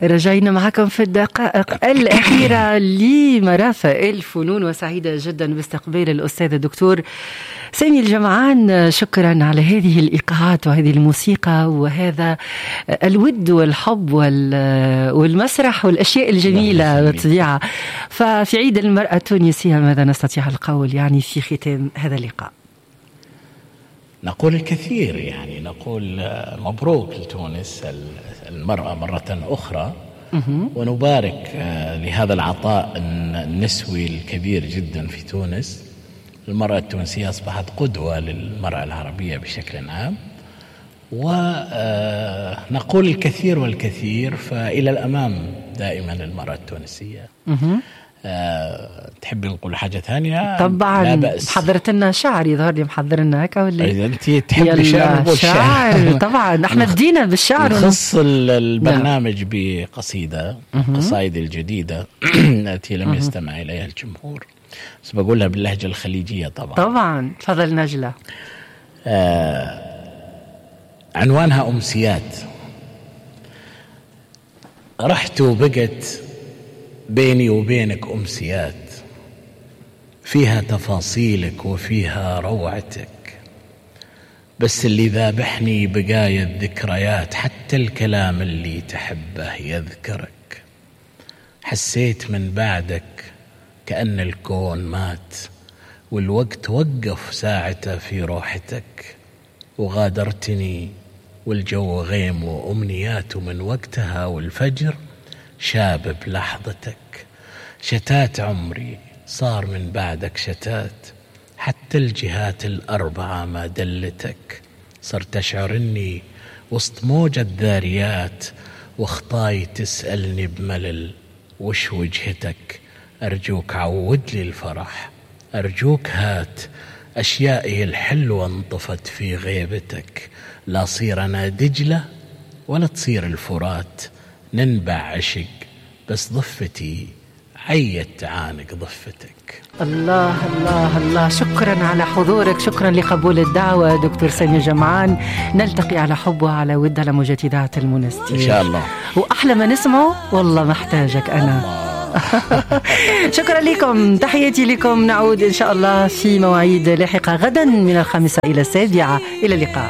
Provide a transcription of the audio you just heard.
رجعنا معكم في الدقائق الأخيرة لمرافق الفنون، وسعيدة جدا باستقبال الأستاذ الدكتور سامي الجمعان. شكرا على هذه الإيقاعات وهذه الموسيقى وهذا الود والحب والمسرح والأشياء الجميلة والطبيعة. ففي عيد المرأة التونسية ماذا نستطيع القول يعني في ختام هذا اللقاء؟ نقول الكثير، يعني نقول مبروك لتونس المرأة مرة أخرى، ونبارك لهذا العطاء النسوي الكبير جدا في تونس. المرأة التونسية أصبحت قدوة للمرأة العربية بشكل عام، ونقول الكثير والكثير، فإلى الأمام دائما المرأة التونسية. تحبي نقول حاجة ثانية؟ طبعا. لا بأس. حضرت لنا شعر، يظهر لي محضر لنا هكا ولا إذا أنت تحبي شعر طبعا احنا ادينا بالشعر. نخص البرنامج بقصيدة قصائد الجديدة التي لم يستمع إليها الجمهور، بس بقولها باللهجة الخليجية طبعا. فضل نجلة. عنوانها أمسيات. رحت وبقت بيني وبينك أمسيات، فيها تفاصيلك وفيها روعتك، بس اللي ذابحني بقايا الذكريات، حتى الكلام اللي تحبه يذكرك. حسيت من بعدك كأن الكون مات، والوقت وقف ساعته في روحتك، وغادرتني والجو غيم وأمنيات، من وقتها والفجر شاب بلحظتك. شتات عمري صار من بعدك شتات، حتى الجهات الأربعة ما دلتك. صرت أشعر أني وسط موجة ذاريات، واخطاي تسألني بملل وش وجهتك. أرجوك عود لي الفرح، أرجوك هات أشيائي الحلوة انطفت في غيبتك. لا صير أنا دجلة ولا تصير الفرات، ننبع عشق بس ضفتي عيت تعانق ضفتك. الله الله الله، شكرا على حضورك، شكرا لقبول الدعوة دكتور سامي الجمعان. نلتقي على حب وعلى ود على مجددات المنستير إن شاء الله. وأحلى ما نسمعه والله محتاجك أنا. شكرا لكم، تحياتي لكم. نعود إن شاء الله في مواعيد لاحقة غدا من 5 إلى 7. إلى اللقاء.